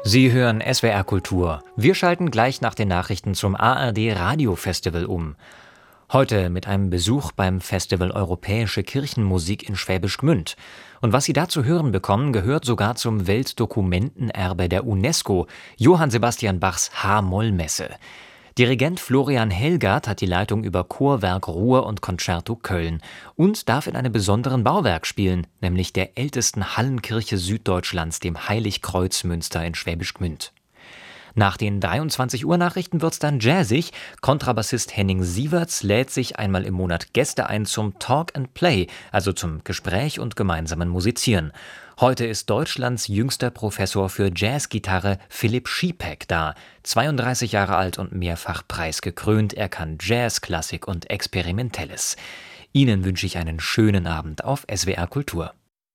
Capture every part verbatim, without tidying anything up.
Sie hören S W R Kultur. Wir schalten gleich nach den Nachrichten zum A R D Radiofestival um. Heute mit einem Besuch beim Festival Europäische Kirchenmusik in Schwäbisch Gmünd. Und was Sie da zu hören bekommen, gehört sogar zum Weltdokumentenerbe der UNESCO, Johann Sebastian Bachs H-Moll-Messe. Dirigent Florian Helgert hat die Leitung über Chorwerk Ruhr und Concerto Köln und darf in einem besonderen Bauwerk spielen, nämlich der ältesten Hallenkirche Süddeutschlands, dem Heiligkreuzmünster in Schwäbisch Gmünd. Nach den dreiundzwanzig Uhr Nachrichten wird's dann jazzig. Kontrabassist Henning Sieverts lädt sich einmal im Monat Gäste ein zum Talk and Play, also zum Gespräch und gemeinsamen Musizieren. Heute ist Deutschlands jüngster Professor für Jazzgitarre Philipp Schiepeck da. zweiunddreißig Jahre alt und mehrfach preisgekrönt. Er kann Jazz, Klassik und Experimentelles. Ihnen wünsche ich einen schönen Abend auf S W R Kultur.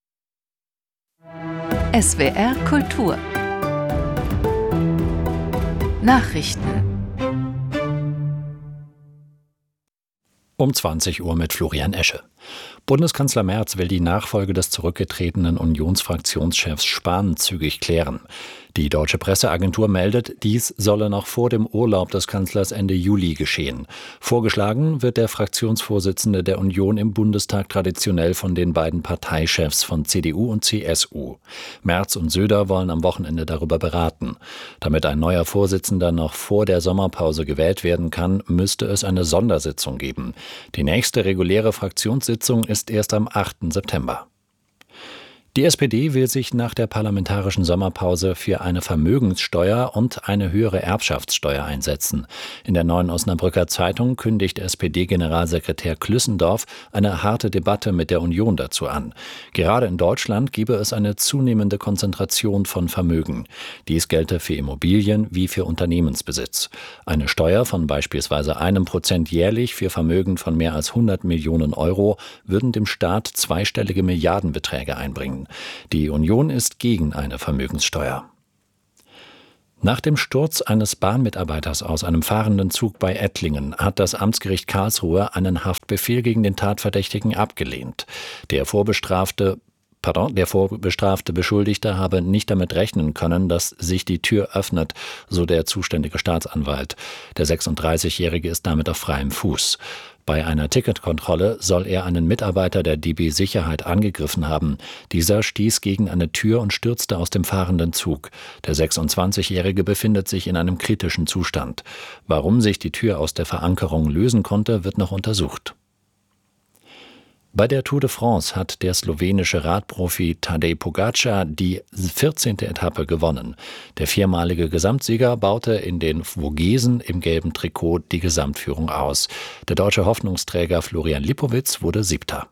S W R Kultur Nachrichten um zwanzig Uhr mit Florian Esche. Bundeskanzler Merz will die Nachfolge des zurückgetretenen Unionsfraktionschefs Spahn zügig klären. Die deutsche Presseagentur meldet, dies solle noch vor dem Urlaub des Kanzlers Ende Juli geschehen. Vorgeschlagen wird der Fraktionsvorsitzende der Union im Bundestag traditionell von den beiden Parteichefs von C D U und C S U. Merz und Söder wollen am Wochenende darüber beraten. Damit ein neuer Vorsitzender noch vor der Sommerpause gewählt werden kann, müsste es eine Sondersitzung geben. Die nächste reguläre Fraktionssitzung ist erst am achten September. Die S P D will sich nach der parlamentarischen Sommerpause für eine Vermögenssteuer und eine höhere Erbschaftssteuer einsetzen. In der Neuen Osnabrücker Zeitung kündigt S P D-Generalsekretär Klüssendorf eine harte Debatte mit der Union dazu an. Gerade in Deutschland gebe es eine zunehmende Konzentration von Vermögen. Dies gelte für Immobilien wie für Unternehmensbesitz. Eine Steuer von beispielsweise einem Prozent jährlich für Vermögen von mehr als hundert Millionen Euro würden dem Staat zweistellige Milliardenbeträge einbringen. Die Union ist gegen eine Vermögenssteuer. Nach dem Sturz eines Bahnmitarbeiters aus einem fahrenden Zug bei Ettlingen hat das Amtsgericht Karlsruhe einen Haftbefehl gegen den Tatverdächtigen abgelehnt. Der vorbestrafte Pardon, der vorbestrafte Beschuldigte habe nicht damit rechnen können, dass sich die Tür öffnet, so der zuständige Staatsanwalt. Der sechsunddreißigjährige ist damit auf freiem Fuß. Bei einer Ticketkontrolle soll er einen Mitarbeiter der D B Sicherheit angegriffen haben. Dieser stieß gegen eine Tür und stürzte aus dem fahrenden Zug. Der sechsundzwanzigjährige befindet sich in einem kritischen Zustand. Warum sich die Tür aus der Verankerung lösen konnte, wird noch untersucht. Bei der Tour de France hat der slowenische Radprofi Tadej Pogačar die vierzehnte Etappe gewonnen. Der viermalige Gesamtsieger baute in den Vogesen im gelben Trikot die Gesamtführung aus. Der deutsche Hoffnungsträger Florian Lipowitz wurde Siebter.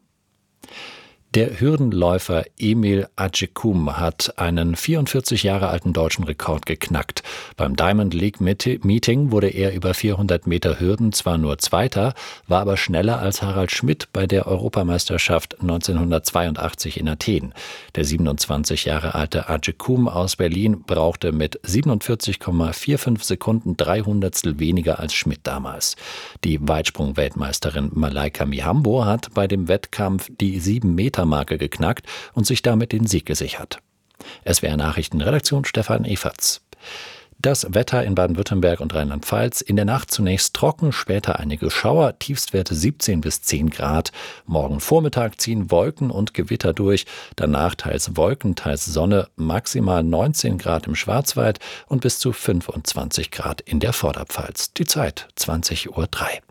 Der Hürdenläufer Emil Acıkum hat einen vierundvierzig Jahre alten deutschen Rekord geknackt. Beim Diamond League Meeting wurde er über vierhundert Meter Hürden zwar nur Zweiter, war aber schneller als Harald Schmidt bei der Europameisterschaft neunzehnhundertzweiundachtzig in Athen. Der siebenundzwanzig Jahre alte Acıkum aus Berlin brauchte mit siebenundvierzig Komma fünfundvierzig Sekunden drei Hundertstel weniger als Schmidt damals. Die Weitsprung-Weltmeisterin Malaika Mihambo hat bei dem Wettkampf die sieben Meter Marke geknackt und sich damit den Sieg gesichert. S W R Nachrichtenredaktion Stefan Eferts. Das Wetter in Baden-Württemberg und Rheinland-Pfalz: in der Nacht zunächst trocken, später einige Schauer, Tiefstwerte siebzehn bis zehn Grad. Morgen Vormittag ziehen Wolken und Gewitter durch, danach teils Wolken, teils Sonne, maximal neunzehn Grad im Schwarzwald und bis zu fünfundzwanzig Grad in der Vorderpfalz. Die Zeit zwanzig Uhr drei.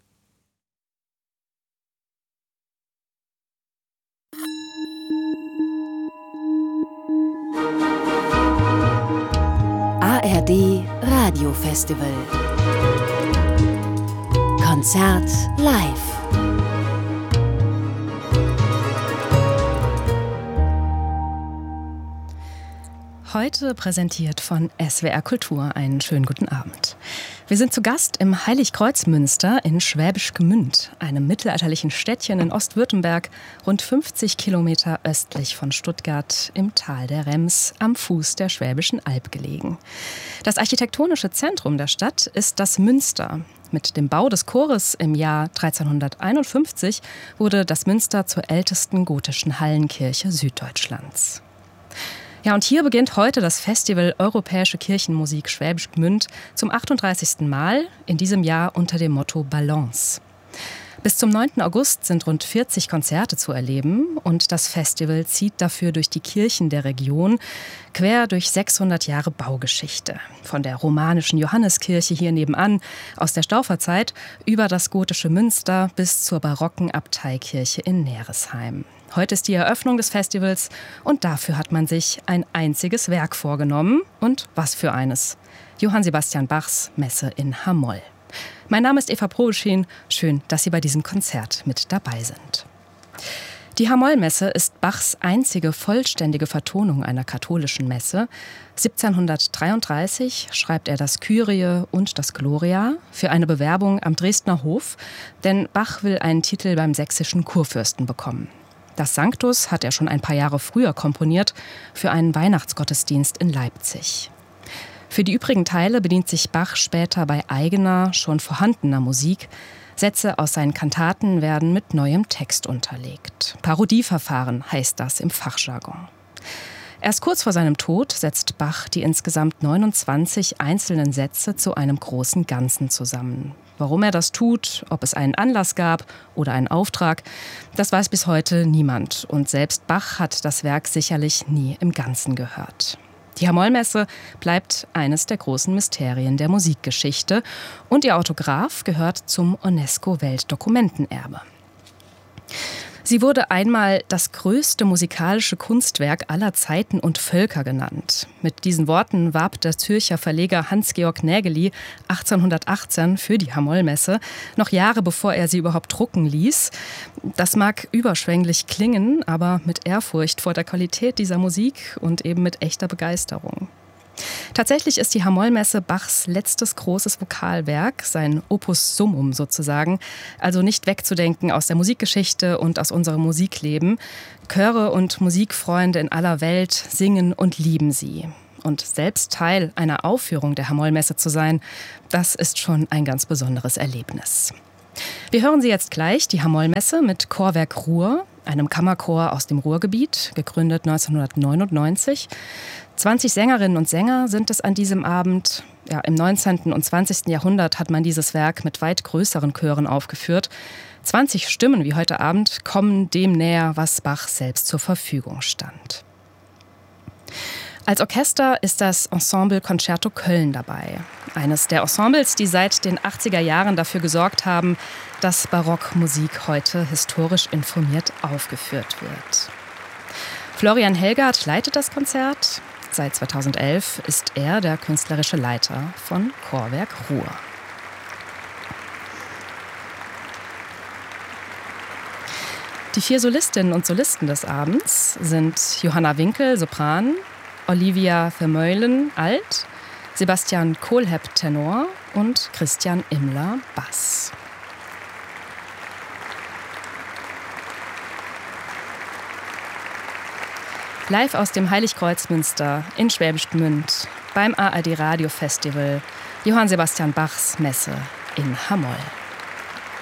A R D Radiofestival Konzert live. Heute präsentiert von S W R Kultur. Einen schönen guten Abend. Wir sind zu Gast im Heiligkreuzmünster in Schwäbisch Gmünd, einem mittelalterlichen Städtchen in Ostwürttemberg, rund fünfzig Kilometer östlich von Stuttgart im Tal der Rems am Fuß der Schwäbischen Alb gelegen. Das architektonische Zentrum der Stadt ist das Münster. Mit dem Bau des Chores im Jahr dreizehnhunderteinundfünfzig wurde das Münster zur ältesten gotischen Hallenkirche Süddeutschlands. Ja, und hier beginnt heute das Festival Europäische Kirchenmusik Schwäbisch Gmünd zum achtunddreißigsten Mal, in diesem Jahr unter dem Motto Balance. Bis zum neunten August sind rund vierzig Konzerte zu erleben und das Festival zieht dafür durch die Kirchen der Region, quer durch sechshundert Jahre Baugeschichte. Von der romanischen Johanneskirche hier nebenan aus der Stauferzeit über das gotische Münster bis zur barocken Abteikirche in Neresheim. Heute ist die Eröffnung des Festivals und dafür hat man sich ein einziges Werk vorgenommen. Und was für eines? Johann Sebastian Bachs Messe in H-Moll. Mein Name ist Eva Probeschin. Schön, dass Sie bei diesem Konzert mit dabei sind. Die H-Moll-Messe ist Bachs einzige vollständige Vertonung einer katholischen Messe. siebzehnhundertdreiunddreißig schreibt er das Kyrie und das Gloria für eine Bewerbung am Dresdner Hof, denn Bach will einen Titel beim sächsischen Kurfürsten bekommen. Das Sanctus hat er schon ein paar Jahre früher komponiert für einen Weihnachtsgottesdienst in Leipzig. Für die übrigen Teile bedient sich Bach später bei eigener, schon vorhandener Musik. Sätze aus seinen Kantaten werden mit neuem Text unterlegt. Parodieverfahren heißt das im Fachjargon. Erst kurz vor seinem Tod setzt Bach die insgesamt neunundzwanzig einzelnen Sätze zu einem großen Ganzen zusammen. Warum er das tut, ob es einen Anlass gab oder einen Auftrag, das weiß bis heute niemand. Und selbst Bach hat das Werk sicherlich nie im Ganzen gehört. Die H-Moll-Messe bleibt eines der großen Mysterien der Musikgeschichte und ihr Autograph gehört zum UNESCO-Weltdokumentenerbe. Sie wurde einmal das größte musikalische Kunstwerk aller Zeiten und Völker genannt. Mit diesen Worten warb der Zürcher Verleger Hans-Georg Nägeli achtzehnhundertachtzehn für die H-Moll-Messe, noch Jahre bevor er sie überhaupt drucken ließ. Das mag überschwänglich klingen, aber mit Ehrfurcht vor der Qualität dieser Musik und eben mit echter Begeisterung. Tatsächlich ist die H-Moll-Messe Bachs letztes großes Vokalwerk, sein Opus Summum sozusagen, also nicht wegzudenken aus der Musikgeschichte und aus unserem Musikleben. Chöre und Musikfreunde in aller Welt singen und lieben sie. Und selbst Teil einer Aufführung der H-Moll-Messe zu sein, das ist schon ein ganz besonderes Erlebnis. Wir hören Sie jetzt gleich die H-Moll-Messe mit Chorwerk Ruhr, einem Kammerchor aus dem Ruhrgebiet, gegründet neunzehnhundertneunundneunzig. zwanzig Sängerinnen und Sänger sind es an diesem Abend. Ja, im neunzehnten und zwanzigsten Jahrhundert hat man dieses Werk mit weit größeren Chören aufgeführt. zwanzig Stimmen wie heute Abend kommen dem näher, was Bach selbst zur Verfügung stand. Als Orchester ist das Ensemble Concerto Köln dabei. Eines der Ensembles, die seit den achtziger Jahren dafür gesorgt haben, dass Barockmusik heute historisch informiert aufgeführt wird. Florian Helgert leitet das Konzert. Seit zweitausendelf ist er der künstlerische Leiter von Chorwerk Ruhr. Die vier Solistinnen und Solisten des Abends sind Johanna Winkel, Sopran, Olivia Vermeulen, Alt, Sebastian Kohlhepp, Tenor und Christian Immler, Bass. Live aus dem Heiligkreuzmünster in Schwäbisch Gmünd beim A R D Radio Festival Johann Sebastian Bachs Messe in H-Moll.